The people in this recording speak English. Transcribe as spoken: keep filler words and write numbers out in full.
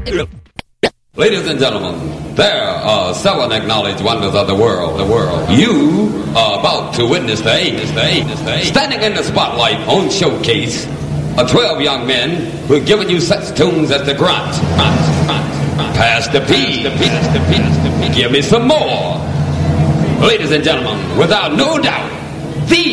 Ladies and gentlemen, there are seven acknowledged wonders of the world. The world. You are about to witness the eight. The eight. The eight. Standing in the spotlight on Showcase are twelve young men who've given you such tunes as the grunt, grunt, grunt, grunt. Pass the P, the P, the P, the P. Give me some more. Ladies and gentlemen, without no doubt,